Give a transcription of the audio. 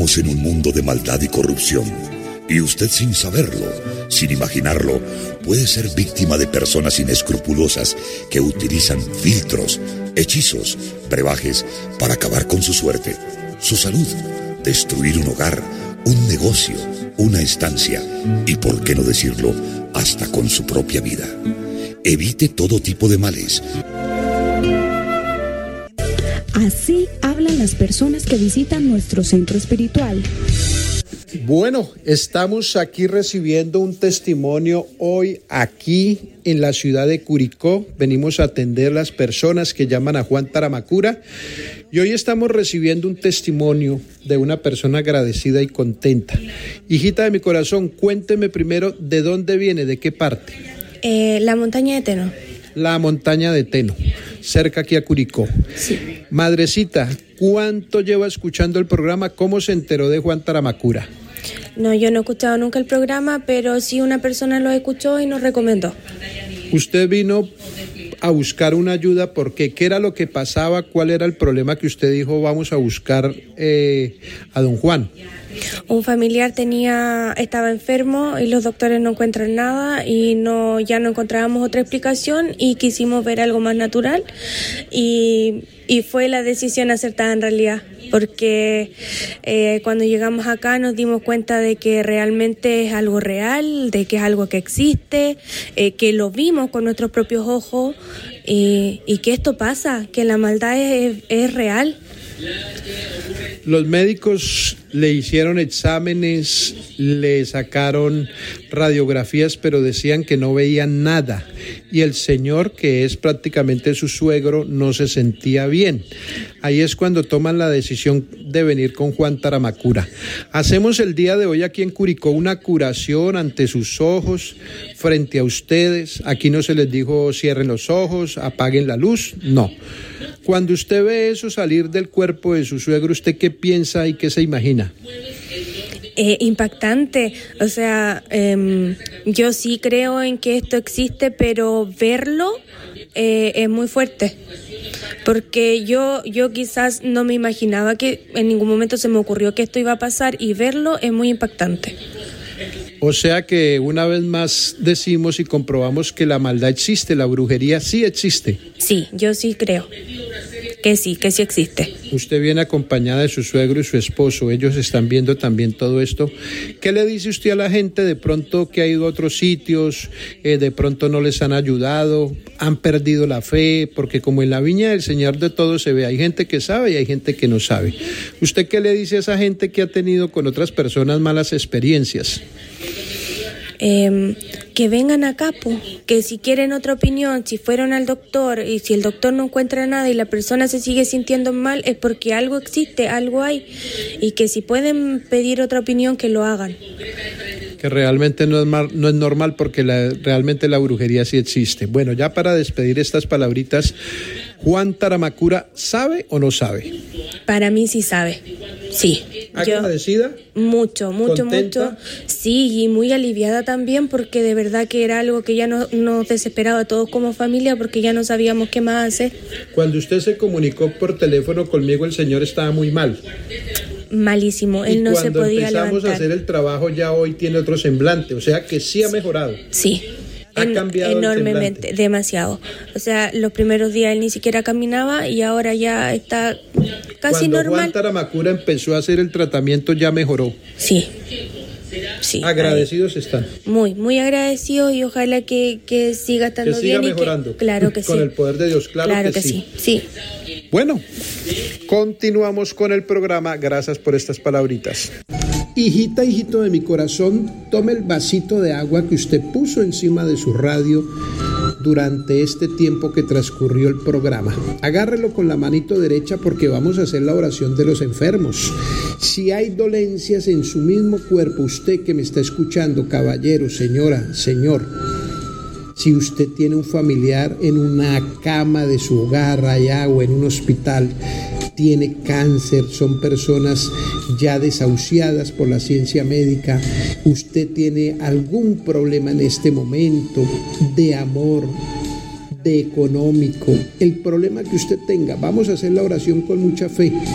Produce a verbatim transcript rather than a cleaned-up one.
Vivimos en un mundo de maldad y corrupción, y usted sin saberlo, sin imaginarlo, puede ser víctima de personas inescrupulosas que utilizan filtros, hechizos, brebajes para acabar con su suerte, su salud, destruir un hogar, un negocio, una estancia y, por qué no decirlo, hasta con su propia vida. Evite todo tipo de males. Así hablan las personas que visitan nuestro centro espiritual. Bueno, estamos aquí recibiendo un testimonio hoy aquí en la ciudad de Curicó. Venimos a atender las personas que llaman a Juan Taramacura y hoy estamos recibiendo un testimonio de una persona agradecida y contenta. Hijita de mi corazón, cuénteme primero de dónde viene, de qué parte. Eh, la montaña de Teno. La montaña de Teno, cerca aquí a Curicó. Sí. Madrecita, ¿cuánto lleva escuchando el programa? ¿Cómo se enteró de Juan Taramacura? No, yo no he escuchado nunca el programa, pero sí una persona lo escuchó y nos recomendó. Usted vino a buscar una ayuda, ¿por qué? ¿Qué era lo que pasaba? ¿Cuál era el problema que usted dijo, vamos a buscar eh, a don Juan? Un familiar tenía, estaba enfermo y los doctores no encuentran nada y no, ya no encontrábamos otra explicación y quisimos ver algo más natural y, y fue la decisión acertada en realidad, porque eh, cuando llegamos acá nos dimos cuenta de que realmente es algo real, de que es algo que existe, eh, que lo vimos con nuestros propios ojos y, y que esto pasa, que la maldad es, es real. Los médicos le hicieron exámenes, le sacaron radiografías, pero decían que no veían nada. Y el señor, que es prácticamente su suegro, no se sentía bien. Ahí es cuando toman la decisión de venir con Juan Taramacura. Hacemos el día de hoy aquí en Curicó una curación ante sus ojos, frente a ustedes. Aquí no se les dijo cierren los ojos, apaguen la luz, no. Cuando usted ve eso salir del cuerpo de su suegro, ¿usted qué piensa y qué se imagina? Eh, impactante, o sea, eh, yo sí creo en que esto existe, pero verlo eh, es muy fuerte, porque yo, yo quizás no me imaginaba que en ningún momento se me ocurrió que esto iba a pasar y verlo es muy impactante. O sea que una vez más decimos y comprobamos que la maldad existe, la brujería sí existe. Sí, yo sí creo que sí, que sí existe. Usted viene acompañada de su suegro y su esposo, ellos están viendo también todo esto. ¿Qué le dice usted a la gente de pronto que ha ido a otros sitios, eh, de pronto no les han ayudado, han perdido la fe? Porque como en la viña del Señor de todo se ve, hay gente que sabe y hay gente que no sabe. ¿Usted qué le dice a esa gente que ha tenido con otras personas malas experiencias? Eh, que vengan acá, po, que si quieren otra opinión, si fueron al doctor y si el doctor no encuentra nada y la persona se sigue sintiendo mal, es porque algo existe, algo hay, y que si pueden pedir otra opinión, que lo hagan. Que realmente no es, mal, no es normal, porque la, realmente la brujería sí existe. Bueno, ya para despedir estas palabritas, ¿Juan Taramacura sabe o no sabe? Para mí sí sabe, sí. ¿Agradecida? Yo, mucho, mucho, ¿Contenta? mucho. Sí, y muy aliviada también, porque de verdad que era algo que ya no, nos desesperaba a todos como familia, porque ya no sabíamos qué más hacer. Cuando usted se comunicó por teléfono conmigo, el señor estaba muy mal. Malísimo, él no se podía levantar. Y cuando empezamos a hacer el trabajo, ya hoy tiene otro semblante, o sea que sí ha mejorado. Sí. Ha en, cambiado enormemente, el demasiado. O sea, los primeros días él ni siquiera caminaba y ahora ya está casi Cuando normal. Juan Taramacura empezó a hacer el tratamiento, ya mejoró. Sí. Sí, agradecidos ahí están. Muy, muy agradecidos y ojalá que, que siga estando que siga bien. mejorando. Y que, claro que con sí. el poder de Dios, claro, claro que, que sí. sí. Sí. Bueno, continuamos con el programa. Gracias por estas palabritas. Hijita, hijito de mi corazón, tome el vasito de agua que usted puso encima de su radio durante este tiempo que transcurrió el programa. Agárrelo con la manito derecha porque vamos a hacer la oración de los enfermos. Si hay dolencias en su mismo cuerpo, usted que me está escuchando, caballero, señora, señor, si usted tiene un familiar en una cama de su hogar allá o en un hospital, tiene cáncer, son personas ya desahuciadas por la ciencia médica, usted tiene algún problema en este momento de amor, de económico, el problema que usted tenga, vamos a hacer la oración con mucha fe.